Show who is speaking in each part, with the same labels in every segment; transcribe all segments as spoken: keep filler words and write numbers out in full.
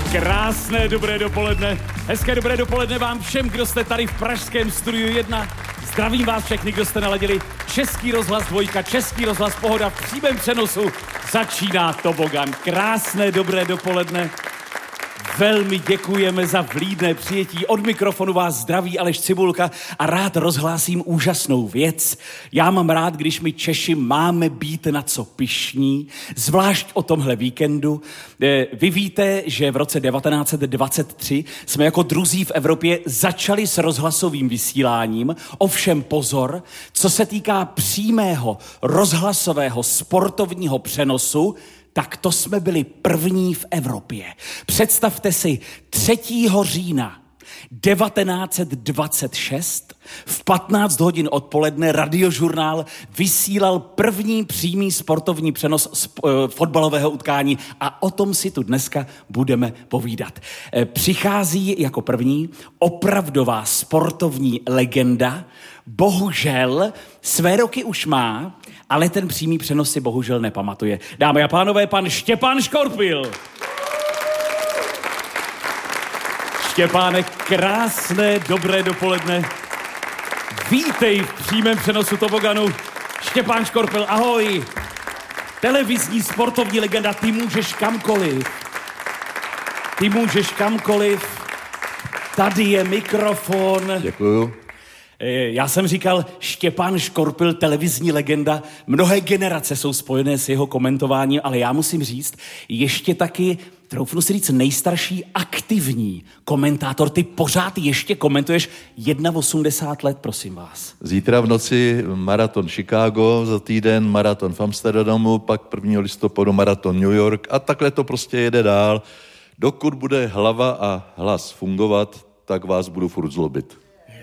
Speaker 1: Krásné dobré dopoledne. Hezké dobré dopoledne vám všem, kdo jste tady v pražském studiu jedna. Zdravím vás všechny, kdo jste naladili Český rozhlas dvojka, Český rozhlas Pohoda v přímém přenosu. Začíná Tobogan. Krásné dobré dopoledne. Velmi děkujeme za vlídné přijetí. Od mikrofonu vás zdraví Aleš Cibulka a rád rozhlásím úžasnou věc. Já mám rád, když my Češi máme být na co pyšní, zvlášť o tomhle víkendu. Vy víte, že v roce devatenáct set dvacet tři jsme jako druzí v Evropě začali s rozhlasovým vysíláním. Ovšem pozor, co se týká přímého rozhlasového sportovního přenosu, tak to jsme byli první v Evropě. Představte si, třetího října devatenáct set dvacet šest v patnáct hodin odpoledne Radiožurnál vysílal první přímý sportovní přenos sp- fotbalového utkání a o tom si tu dneska budeme povídat. E, přichází jako první opravdová sportovní legenda, bohužel své roky už má, ale ten přímý přenos si bohužel nepamatuje. Dámy a pánové, pan Štěpán Škorpil. Štěpáne, krásné, dobré dopoledne. Vítej v přímém přenosu Toboganu. Štěpán Škorpil, ahoj. Televizní sportovní legenda, ty můžeš kamkoliv. Ty můžeš kamkoliv. Tady je mikrofon.
Speaker 2: Děkuju.
Speaker 1: Já jsem říkal, Štěpán Škorpil, televizní legenda, mnohé generace jsou spojené s jeho komentováním, ale já musím říct, ještě taky, troufnu si říct, nejstarší aktivní komentátor. Ty pořád ještě komentuješ osmdesát jedna let, prosím vás.
Speaker 2: Zítra v noci maraton Chicago, za týden maraton v Amsterdamu, pak prvního listopadu maraton New York a takhle to prostě jede dál. Dokud bude hlava a hlas fungovat, tak vás budu furt zlobit.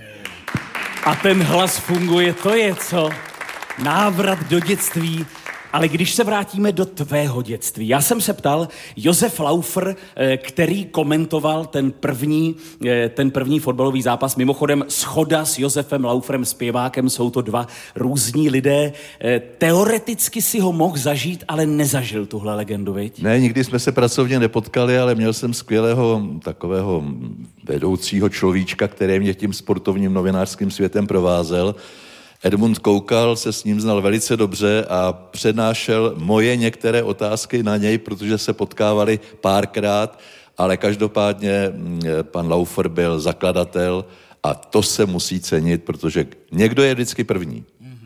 Speaker 1: A ten hlas funguje, to je co? Návrat do dětství. Ale když se vrátíme do tvého dětství, já jsem se ptal, Josef Laufer, který komentoval ten první, ten první fotbalový zápas, mimochodem shoda s Josefem Lauferem, zpěvákem, jsou to dva různí lidé. Teoreticky si ho mohl zažít, ale nezažil tuhle legendu, viď?
Speaker 2: Ne, nikdy jsme se pracovně nepotkali, ale měl jsem skvělého takového vedoucího človíčka, který mě tím sportovním novinářským světem provázel. Edmund Koukal se s ním znal velice dobře a přednášel moje některé otázky na něj, protože se potkávali párkrát, ale každopádně pan Laufer byl zakladatel a to se musí cenit, protože někdo je vždycky první.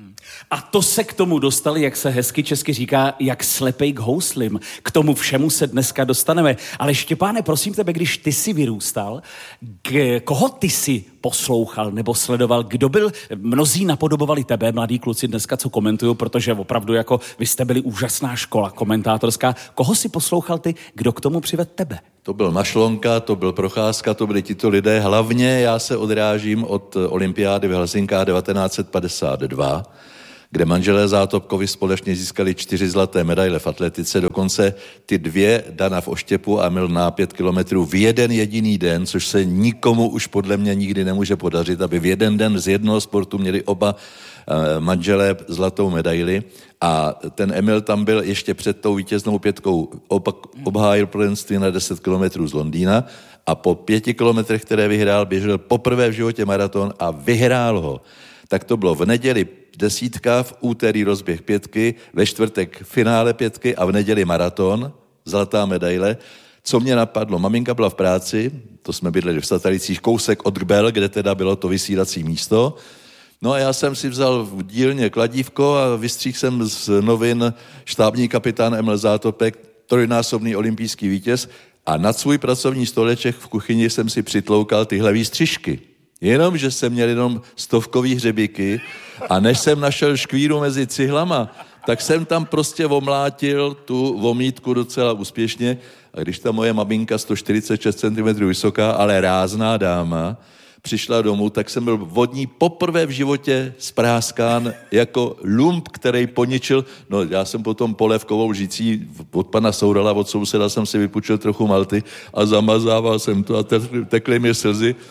Speaker 1: A to se k tomu dostali, jak se hezky česky říká, jak slepej k houslim. K tomu všemu se dneska dostaneme. Ale Štěpáne, prosím tebe, když ty jsi vyrůstal, k, koho ty jsi poslouchal nebo sledoval? Kdo byl, mnozí napodobovali tebe, mladí kluci dneska, co komentují, protože opravdu jako vy jste byli úžasná škola komentátorská. Koho si poslouchal ty, kdo k tomu přivedl tebe?
Speaker 2: To byl Mašlonka, to byl Procházka, to byli tito lidé. Hlavně já se odrážím od olympiády v Helsinkách devatenáct set padesát dva, kde manželé Zátopkovi společně získali čtyři zlaté medaile v atletice, dokonce ty dvě Dana v Oštěpu a Emil na pět kilometrů v jeden jediný den, což se nikomu už podle mě nikdy nemůže podařit, aby v jeden den z jednoho sportu měli oba uh, manželé zlatou medaili. A ten Emil tam byl ještě před tou vítěznou pětkou, opak, obhájil prvenství na deset kilometrů z Londýna a po pěti kilometrech, které vyhrál, běžel poprvé v životě maraton a vyhrál ho. Tak to bylo v neděli desítka, v úterý rozběh pětky, ve čtvrtek finále pětky a v neděli maraton, zlatá medaile. Co mě napadlo? Maminka byla v práci, to jsme bydleli v Statalicích, kousek od Gbel, kde teda bylo to vysílací místo. No a já jsem si vzal v dílně kladívko a vystříhl jsem z novin štábní kapitán Emil Zátopek, trojnásobný olympijský vítěz a nad svůj pracovní stoleček v kuchyni jsem si přitloukal tyhle výstřižky. Jenom, že jsem měl jenom stovkový hřebíky a než jsem našel škvíru mezi cihlama, tak jsem tam prostě omlátil tu omítku docela úspěšně a když ta moje maminka sto čtyřicet šest centimetrů vysoká, ale rázná dáma, přišla domů, tak jsem byl vodní poprvé v životě spráskán jako lump, který poničil. No já jsem potom polévkovou lžící od pana Sourala, od souseda jsem si vypučil trochu malty a zamazával jsem to a tekly mi slzy.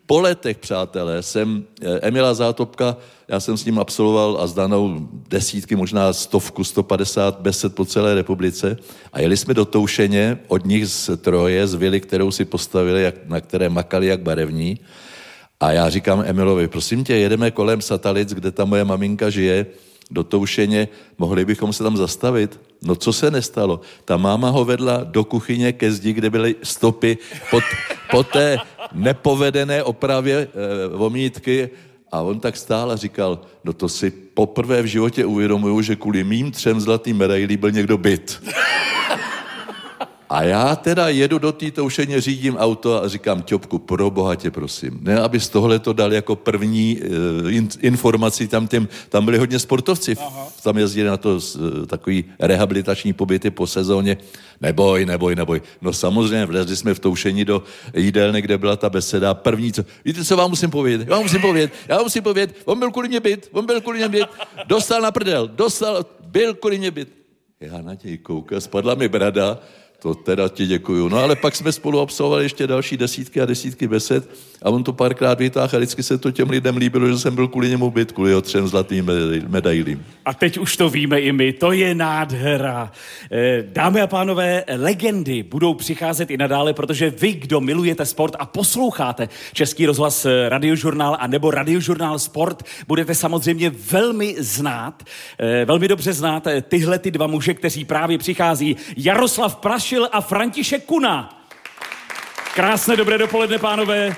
Speaker 2: po letech, přátelé, jsem Emila Zátopka, já jsem s ním absolvoval a s Danou desítky, možná stovku, sto padesát besed po celé republice a jeli jsme do Toušeně, od nich z Troje, z vily, kterou si postavili, jak, na které makali jak barevní. A já říkám Emilovi, prosím tě, jedeme kolem Satalic, kde ta moje maminka žije, do Toušeně, mohli bychom se tam zastavit? No co se nestalo? Ta máma ho vedla do kuchyně ke zdi, kde byly stopy po, po té nepovedené opravě e, vomítky a on tak stál a říkal, no to si poprvé v životě uvědomuju, že kvůli mým třem zlatým medailí byl někdo byt. A já teda jedu do té Toušeně, řídím auto a říkám, Ťopku, pro boha tě prosím, ne, abys tohle to dal jako první uh, in, informaci, tam, těm, tam byli hodně sportovci, Aha. tam jezdili na to uh, takový rehabilitační pobyty po sezóně, neboj, neboj, neboj. No samozřejmě, vlezli jsme v Toušení do jídelny, kde byla ta beseda, první, co, víte, co vám musím povědět, já vám musím povědět, já vám musím povědět, on byl kvůli mě byt, on byl kvůli mě byt, dostal na prdel, dostal, byl kvůli mě byt. Já na něj koukal, spadla mi brada, to teda ti děkuju. No ale pak jsme spolu absolvovali ještě další desítky a desítky besed a on to párkrát vytáhl a vždycky se to těm lidem líbilo, že jsem byl kvůli němu byt, kvůli jeho třem zlatým medailím.
Speaker 1: A teď už to víme i my, to je nádhera. Dámy a pánové, legendy budou přicházet i nadále, protože vy, kdo milujete sport a posloucháte Český rozhlas Radiožurnál a nebo Radiožurnál Sport, budete samozřejmě velmi znát, velmi dobře znát tyhle ty dva muže, kteří právě přichází. Jaroslav Plašil a František Kuna. Krásné dobré dopoledne, pánové.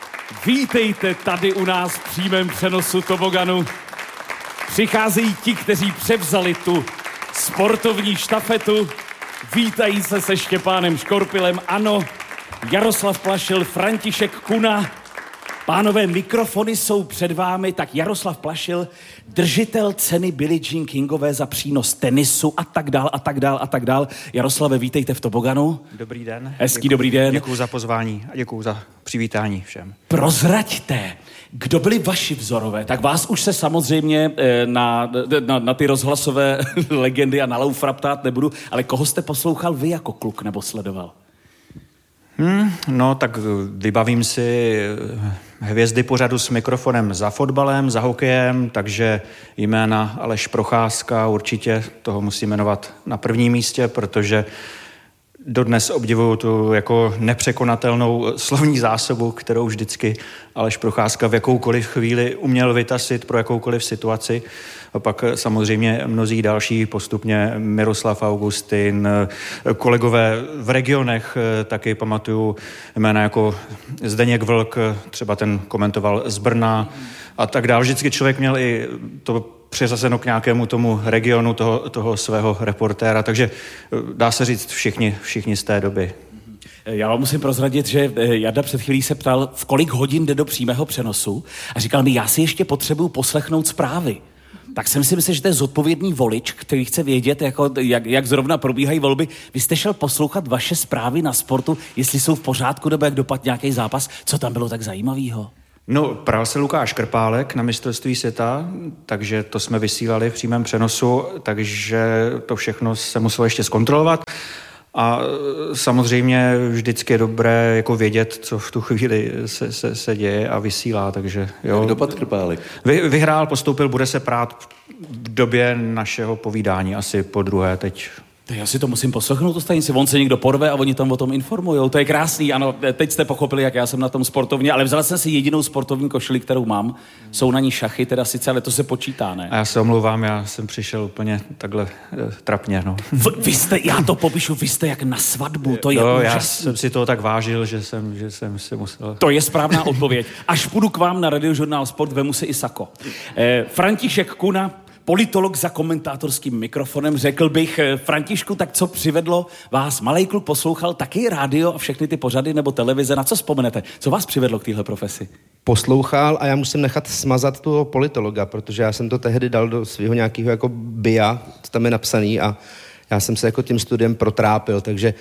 Speaker 1: Vítejte tady u nás v přímém přenosu toboganu. Přicházejí ti, kteří převzali tu sportovní štafetu. Vítají se se Štěpánem Škorpilem. Ano, Jaroslav Plašil, František Kuna. Pánové, mikrofony jsou před vámi, tak Jaroslav Plašil, držitel ceny Billie Jean Kingové za přínos tenisu a tak dál a tak dál a tak dál. Jaroslave, vítejte v toboganu.
Speaker 3: Dobrý den.
Speaker 1: Hezký
Speaker 3: děkuju,
Speaker 1: dobrý den.
Speaker 3: Děkuju za pozvání a děkuju za přivítání všem.
Speaker 1: Prozraďte, kdo byli vaši vzorové? Tak vás už se samozřejmě na, na, na ty rozhlasové legendy a na Laufra ptát nebudu, ale koho jste poslouchal vy jako kluk nebo sledoval?
Speaker 3: Hmm, no, tak vybavím si hvězdy pořadu s mikrofonem za fotbalem, za hokejem, takže jména Aleš Procházka určitě toho musím jmenovat na prvním místě, protože dodnes obdivuju tu jako nepřekonatelnou slovní zásobu, kterou vždycky Aleš Procházka v jakoukoliv chvíli uměl vytasit pro jakoukoliv situaci. A pak samozřejmě mnozí další, postupně Miroslav Augustin, kolegové v regionech taky pamatuju jména jako Zdeněk Vlk, třeba ten komentoval z Brna a tak dál. Vždycky člověk měl i to přiřazeno k nějakému tomu regionu toho, toho svého reportéra, takže dá se říct všichni, všichni z té doby.
Speaker 1: Já vám musím prozradit, že Jarda před chvílí se ptal, v kolik hodin jde do přímého přenosu a říkal mi, já si ještě potřebuju poslechnout zprávy. Tak jsem si myslel, že to je zodpovědný volič, který chce vědět, jako, jak, jak zrovna probíhají volby. Vy jste šel poslouchat vaše zprávy na sportu, jestli jsou v pořádku, nebo jak dopadl nějaký zápas. Co tam bylo tak zajímavého?
Speaker 3: No, pral se Lukáš Krpálek na mistrovství světa, takže to jsme vysílali v přímém přenosu, takže to všechno se muselo ještě zkontrolovat. A samozřejmě vždycky je dobré jako vědět, co v tu chvíli se, se, se děje a vysílá, takže jo.
Speaker 2: Jak dopadl Krpálek?
Speaker 3: Vy, vyhrál, postoupil, bude se prát v době našeho povídání, asi po druhé teď.
Speaker 1: Tak já si to musím poslechnout, to stanici. On se někdo porve a oni tam o tom informujou. To je krásný, ano, teď jste pochopili, jak já jsem na tom sportovně, ale vzal jsem si jedinou sportovní košili, kterou mám. Jsou na ní šachy, teda sice, ale to se počítá, ne?
Speaker 3: A já se omlouvám, já jsem přišel úplně takhle e, trapně, no.
Speaker 1: V, vy jste, já to popíšu, vy jste jak na svatbu, to je
Speaker 3: no,
Speaker 1: úžasný.
Speaker 3: Já jsem si toho tak vážil, že jsem, že jsem si musel...
Speaker 1: To je správná odpověď. Až půjdu k vám na Radiožurnál Sport, vemu si i sako. E, František Kuna, politolog za komentátorským mikrofonem, řekl bych, Františku, tak co přivedlo vás? Malej kluk poslouchal taky rádio a všechny ty pořady nebo televize, na co vzpomenete? Co vás přivedlo k téhle profesi?
Speaker 4: Poslouchal a já musím nechat smazat toho politologa, protože já jsem to tehdy dal do svého nějakého jako bia, co tam je napsaný a já jsem se jako tím studiem protrápil, takže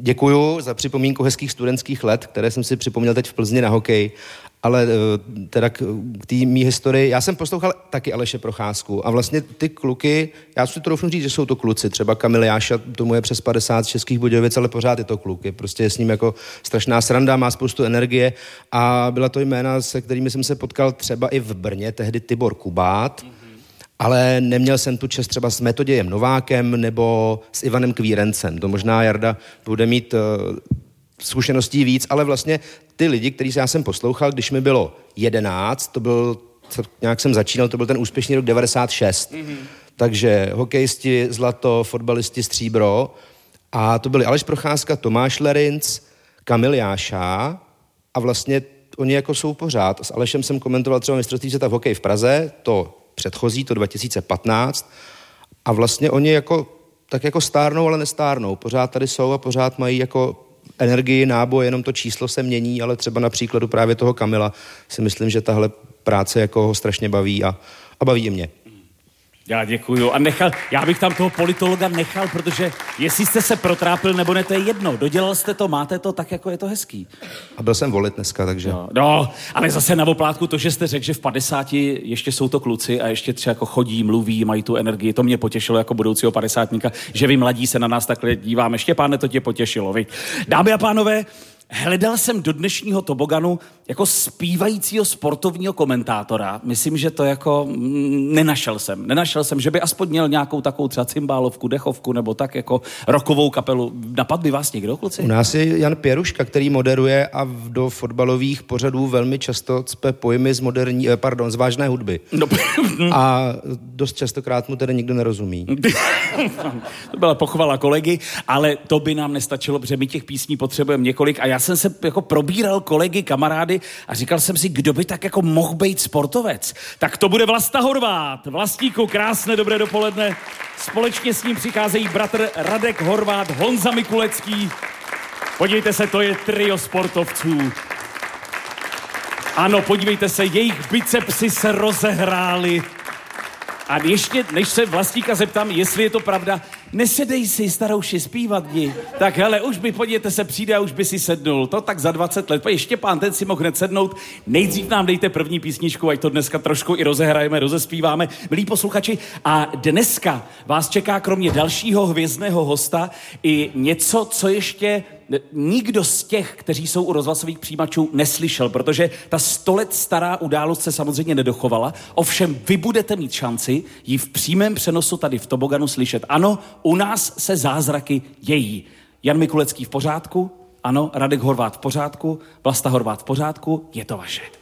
Speaker 4: děkuju za připomínku hezkých studentských let, které jsem si připomněl teď v Plzni na hokej. Ale teda k té mý historii, já jsem poslouchal taky Aleše Procházku a vlastně ty kluky, já si to doufnu říct, že jsou to kluci, třeba Kamil Jáša, tomu je přes padesát z Českých Budějovic, ale pořád je to kluk, je prostě s ním jako strašná sranda, má spoustu energie a byla to jména, se kterými jsem se potkal třeba i v Brně, tehdy Tibor Kubát, mm-hmm. ale neměl jsem tu čest třeba s Metodějem Novákem nebo s Ivanem Kvírencem, to možná Jarda bude mít uh, zkušeností víc, ale vlastně ty lidi, který já jsem poslouchal, když mi bylo jedenáct, to byl, nějak jsem začínal, to byl ten úspěšný rok devadesát šest. Mm-hmm. Takže hokejisti zlato, fotbalisti stříbro a to byli Aleš Procházka, Tomáš Lerinc, Kamil Jáša a vlastně oni jako jsou pořád. S Alešem jsem komentoval třeba mistrovství světa v hokeji v Praze, to předchozí, to dva tisíce patnáct a vlastně oni jako tak jako stárnou, ale nestárnou. Pořád tady jsou a pořád mají jako energii, náboj, jenom to číslo se mění, ale třeba na příkladu právě toho Kamila si myslím, že tahle práce jako ho strašně baví a, a baví i mě.
Speaker 1: Já děkuju. A nechal, já bych tam toho politologa nechal, protože jestli jste se protrápil nebo ne, to je jedno. Dodělal jste to, máte to, tak jako je to hezký.
Speaker 4: A byl jsem volit dneska, takže...
Speaker 1: No, no ale zase na oplátku to, že jste řekl, že v padesáti ještě jsou to kluci a ještě třeba jako chodí, mluví, mají tu energii. To mě potěšilo jako budoucího padesátníka, že vy mladí se na nás takhle díváme. Štěpáne, to tě potěšilo, vy. Dámy a pánové, hledal jsem do dnešního toboganu jako zpívajícího sportovního komentátora. Myslím, že to jako mm, nenašel jsem. Nenašel jsem, že by aspoň měl nějakou takovou třeba cymbálovku, dechovku nebo tak jako rockovou kapelu. Napad by vás někdo, kluci?
Speaker 4: U nás je Jan Pěruška, který moderuje a do fotbalových pořadů velmi často cpe pojmy z moderní, pardon, z vážné hudby. No. A dost častokrát mu tedy nikdo nerozumí.
Speaker 1: To byla pochvala kolegy, ale to by nám nestačilo, protože my těch písní potřebujeme několik a já jsem se jako probíral kolegy, kamarády a říkal jsem si, kdo by tak jako mohl být sportovec. Tak to bude Vlasta Horvát. Vlastníku, krásné dobré dopoledne. Společně s ním přicházejí bratr Radek Horvát, Honza Mikulecký. Podívejte se, to je trio sportovců. Ano, podívejte se, jejich bicepsy se rozehrály. A ještě, než se vlastníka zeptám, jestli je to pravda, nesedej si, starouši, zpívat jdi. Tak hele, už by, podívejte se, přijde a už by si sednul. To tak za dvacet let. Ještě pán ten si mohl hned sednout. Nejdřív nám dejte první písničku, ať to dneska trošku i rozehrajeme, rozespíváme. Milí posluchači, a dneska vás čeká kromě dalšího hvězdného hosta i něco, co ještě nikdo z těch, kteří jsou u rozhlasových přijímačů, neslyšel, protože ta sto let stará událost se samozřejmě nedochovala. Ovšem vy budete mít šanci ji v přímém přenosu tady v toboganu slyšet. Ano, u nás se zázraky dějí. Jan Mikulecký v pořádku, ano, Radek Horvát v pořádku, Vlasta Horvát v pořádku, je to vaše.